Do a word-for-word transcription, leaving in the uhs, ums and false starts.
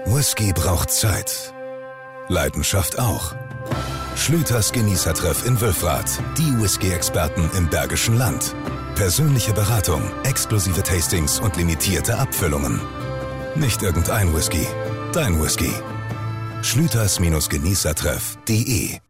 Whisky braucht Zeit. Leidenschaft auch. Schlüters Genießertreff in Wülfrath. Die Whisky-Experten im Bergischen Land. Persönliche Beratung, exklusive Tastings und limitierte Abfüllungen. Nicht irgendein Whisky, dein Whisky. Schlüters Genießertreff punkt de